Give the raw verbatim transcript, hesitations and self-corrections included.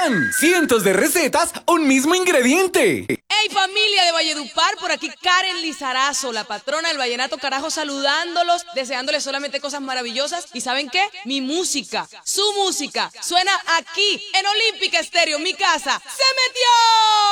¡Tan! Cientos de recetas, un mismo ingrediente. ¡Hey, familia de Valledupar! Por aquí Karen Lizarazo, la patrona del vallenato carajo, saludándolos, deseándoles solamente cosas maravillosas. ¿Y saben qué? Mi música, su música, suena aquí en Olímpica Estéreo, mi casa. ¡Se metió!